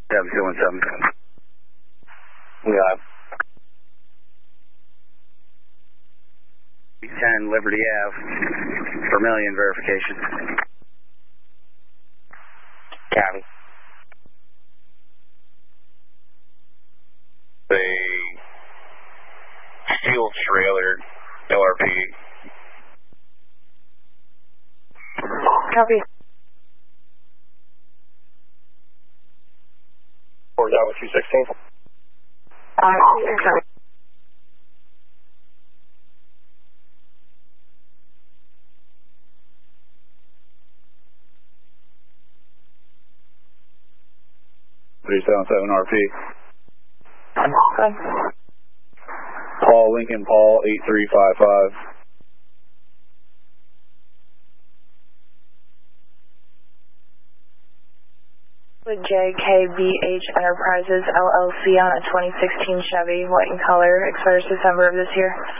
W217. Yeah. 10 Liberty Ave, Vermilion verification. Copy. The steel trailer, LRP. Copy. 4.216. Sorry. RP. Good. Paul Lincoln Paul 8355. With JKBH Enterprises LLC on a 2016 Chevy, white in color, expires December of this year.